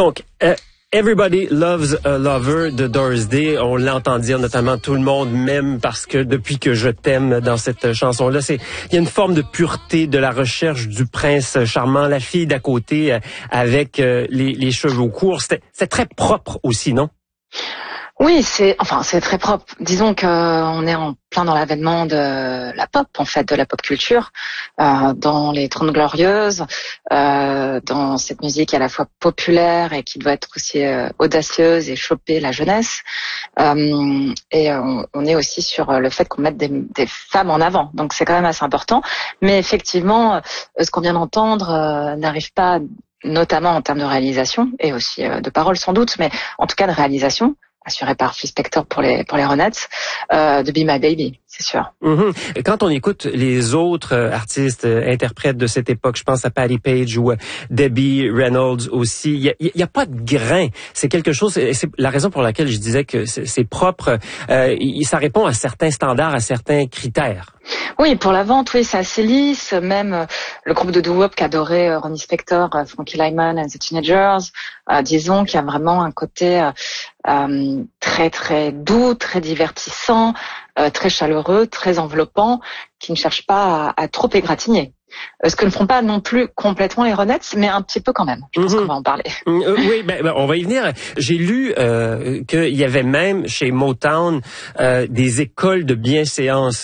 Donc, Everybody Loves a Lover de Doris Day. On l'entend dire notamment tout le monde m'aime parce que depuis que je t'aime dans cette chanson-là, il y a une forme de pureté de la recherche du prince charmant, la fille d'à côté avec les cheveux courts. C'est très propre aussi, non? Oui, c'est très propre. Disons qu'on est en plein dans l'avènement de la pop, en fait, de la pop culture, dans les 30 Glorieuses, dans cette musique à la fois populaire et qui doit être aussi audacieuse et choper la jeunesse. Et on est aussi sur le fait qu'on mette des femmes en avant. Donc c'est quand même assez important. Mais effectivement, ce qu'on vient d'entendre n'arrive pas, notamment en termes de réalisation et aussi de paroles sans doute, mais en tout cas de réalisation, assuré par Phil Spector pour les Ronettes, de Be My Baby, c'est sûr. Mm-hmm. Quand on écoute les autres artistes, interprètes de cette époque, je pense à Patti Page ou Debbie Reynolds aussi, il y a pas de grain. C'est quelque chose, c'est la raison pour laquelle je disais que c'est propre. Ça répond à certains standards, à certains critères. Oui, pour la vente, oui, c'est assez lisse. Même le groupe de doo-wop qu'adorait Ronnie Spector, Frankie Lyman and the Teenagers, disons qu'il y a vraiment un côté très très doux, très divertissant, très chaleureux, très enveloppant, qui ne cherche pas à trop égratigner. Ce que ne font pas non plus complètement les Ronettes, mais un petit peu quand même. Je pense qu'on va en parler. Oui, on va y venir. J'ai lu qu'il y avait même chez Motown des écoles de bienséance